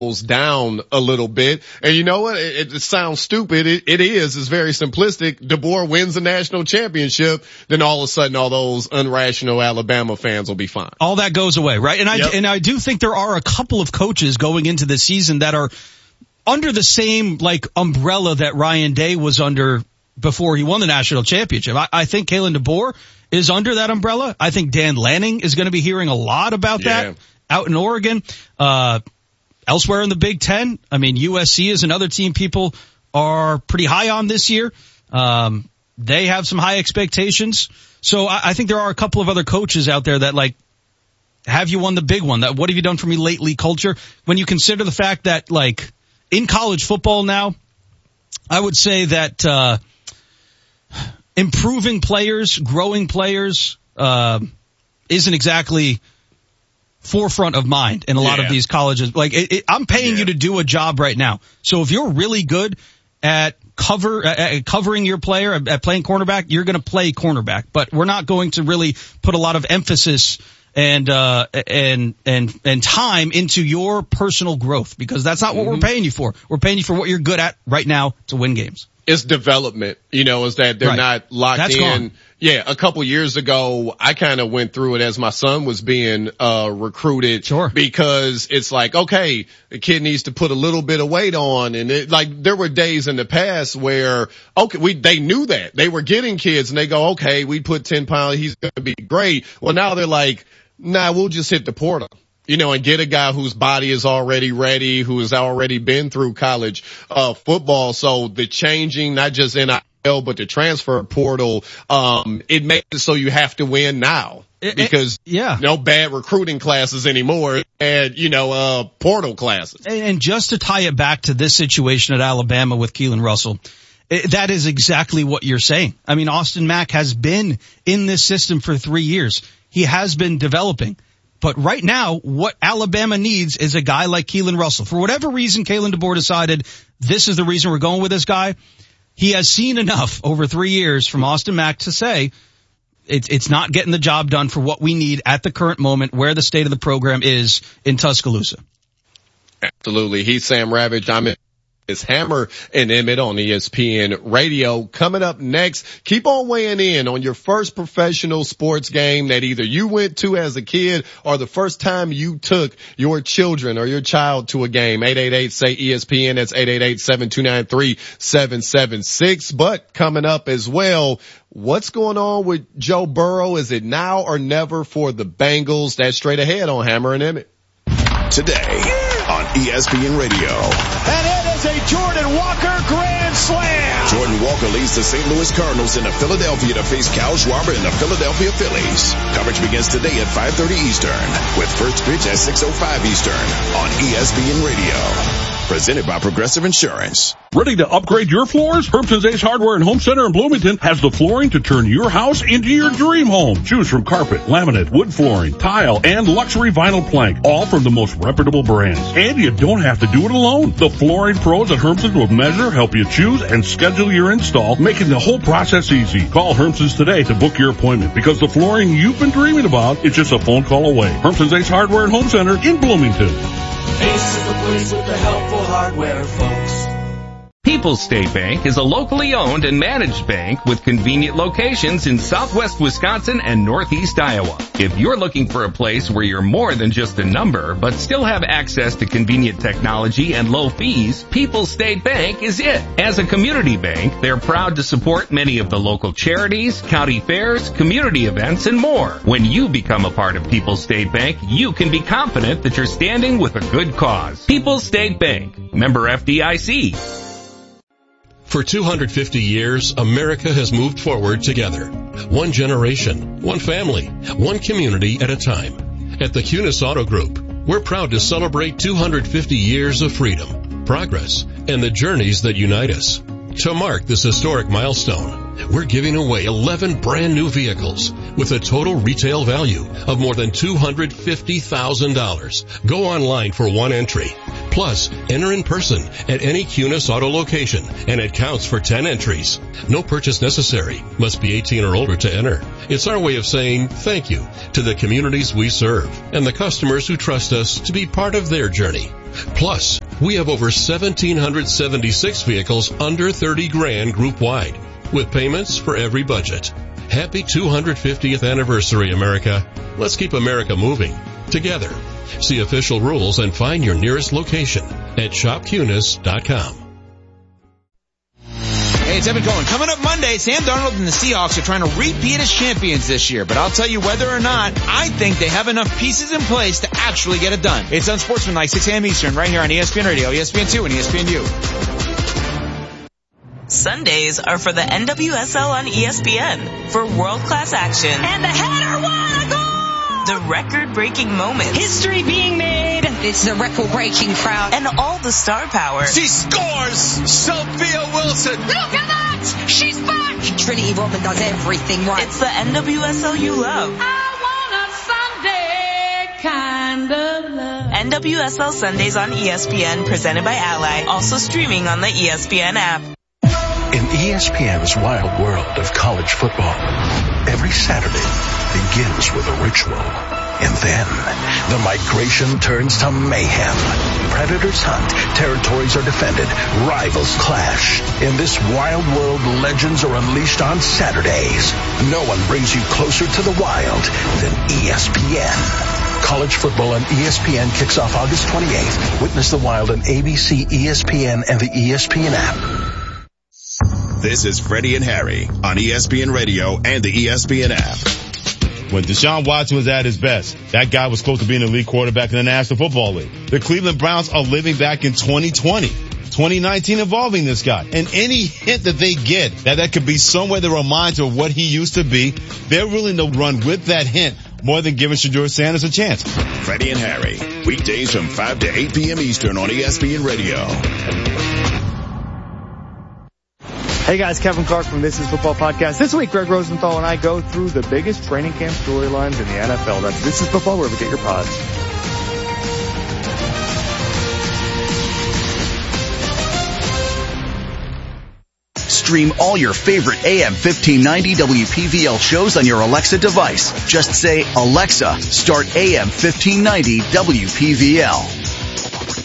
down a little bit. And you know what? It sounds stupid. It is. It's very simplistic. DeBoer wins the national championship. Then all of a sudden all those unrational Alabama fans will be fine. All that goes away, right? And I do think there are a couple of coaches going into the season that are under the same like umbrella that Ryan Day was under before he won the national championship. I think Kalen DeBoer is under that umbrella. I think Dan Lanning is going to be hearing a lot about that out in Oregon. Elsewhere in the Big Ten, I mean, USC is another team people are pretty high on this year. They have some high expectations. So I think there are a couple of other coaches out there that like, have you won the big one? That what have you done for me lately culture? When you consider the fact that like in college football now, I would say that, improving players, growing players, isn't exactly forefront of mind in a lot of these colleges. Like I'm paying you to do a job right now. So if you're really good at covering your player, at playing cornerback, you're going to play cornerback, but we're not going to really put a lot of emphasis and time into your personal growth because that's not what we're paying you for. We're paying you for what you're good at right now to win games. It's development, is that they're not locked in. Gone. Yeah, a couple years ago, I kind of went through it as my son was being recruited. Sure. Because it's like, okay, the kid needs to put a little bit of weight on. And there were days in the past where, they knew that. They were getting kids and they go, okay, we put 10 pounds, he's going to be great. Well, now they're like, nah, we'll just hit the portal. And get a guy whose body is already ready, who has already been through college football. So the changing, not just NIL, but the transfer portal, it makes it so you have to win now. Because no bad recruiting classes anymore, and portal classes. And just to tie it back to this situation at Alabama with Keelan Russell, that is exactly what you're saying. I mean, Austin Mack has been in this system for 3 years. He has been developing. But right now, what Alabama needs is a guy like Keelan Russell. For whatever reason, Kalen DeBoer decided this is the reason we're going with this guy. He has seen enough over 3 years from Austin Mack to say it's not getting the job done for what we need at the current moment where the state of the program is in Tuscaloosa. Absolutely. He's Sam Ravage. I'm It's Hammer and Emmett on ESPN Radio. Coming up next, keep on weighing in on your first professional sports game that either you went to as a kid or the first time you took your children or your child to a game. 888-SAY-ESPN. That's 888-729-3776. But coming up as well, what's going on with Joe Burrow? Is it now or never for the Bengals? That's straight ahead on Hammer and Emmett. Today on ESPN Radio. And it is a Jordan Walker grand slam. Jordan Walker leads the St. Louis Cardinals into Philadelphia to face Kyle Schwarber and the Philadelphia Phillies. Coverage begins today at 5:30 Eastern with first pitch at 6:05 Eastern on ESPN Radio. Presented by Progressive Insurance. Ready to upgrade your floors? Hermson's Ace Hardware and Home Center in Bloomington has the flooring to turn your house into your dream home. Choose from carpet, laminate, wood flooring, tile, and luxury vinyl plank, all from the most reputable brands. And you don't have to do it alone. The flooring pros at Hermson's will measure, help you choose, and schedule your install, making the whole process easy. Call Hermson's today to book your appointment because the flooring you've been dreaming about is just a phone call away. Hermson's Ace Hardware and Home Center in Bloomington. Ace is the place with the helpful hardware, folks. People's State Bank is a locally owned and managed bank with convenient locations in southwest Wisconsin and northeast Iowa. If you're looking for a place where you're more than just a number, but still have access to convenient technology and low fees, People's State Bank is it. As a community bank, they're proud to support many of the local charities, county fairs, community events, and more. When you become a part of People's State Bank, you can be confident that you're standing with a good cause. People's State Bank, member FDIC. For 250 years, America has moved forward together. One generation, one family, one community at a time. At the Kunis Auto Group, we're proud to celebrate 250 years of freedom, progress, and the journeys that unite us. To mark this historic milestone, we're giving away 11 brand new vehicles with a total retail value of more than $250,000. Go online for one entry. Plus, enter in person at any Kunis Auto location, and it counts for 10 entries. No purchase necessary. Must be 18 or older to enter. It's our way of saying thank you to the communities we serve and the customers who trust us to be part of their journey. Plus, we have over 1,776 vehicles under 30 grand group-wide, with payments for every budget. Happy 250th anniversary, America. Let's keep America moving together. See official rules and find your nearest location at shopcunis.com. Hey, it's Evan Cohen. Coming up Monday, Sam Darnold and the Seahawks are trying to repeat as champions this year. But I'll tell you whether or not, I think they have enough pieces in place to actually get it done. It's Unsportsmanlike, 6 a.m. Eastern, right here on ESPN Radio, ESPN2, and ESPNU. Sundays are for the NWSL on ESPN for world-class action. And the header, what a goal! The record-breaking moments. History being made. It's the record-breaking crowd. And all the star power. She scores! Sophia Wilson! Look at that! She's back! Trinity Rodman does everything right. It's the NWSL you love. I want a Sunday kind of love. NWSL Sundays on ESPN, presented by Ally. Also streaming on the ESPN app. In ESPN's wild world of college football, every Saturday begins with a ritual. And then the migration turns to mayhem. Predators hunt, territories are defended, rivals clash. In this wild world, legends are unleashed on Saturdays. No one brings you closer to the wild than ESPN. College football on ESPN kicks off August 28th. Witness the wild on ABC, ESPN, and the ESPN app. This is Freddie and Harry on ESPN Radio and the ESPN app. When Deshaun Watson was at his best, that guy was close to being an elite quarterback in the National Football League. The Cleveland Browns are living back in 2020, 2019 involving this guy. And any hint that they get that could be somewhere that reminds of what he used to be, they're willing to run with that hint more than giving Shedeur Sanders a chance. Freddie and Harry, weekdays from 5 to 8 p.m. Eastern on ESPN Radio. Hey guys, Kevin Clark from This Is Football Podcast. This week, Greg Rosenthal and I go through the biggest training camp storylines in the NFL. That's This Is Football, wherever you get your pods. Stream all your favorite AM 1590 WPVL shows on your Alexa device. Just say, Alexa, start AM 1590 WPVL.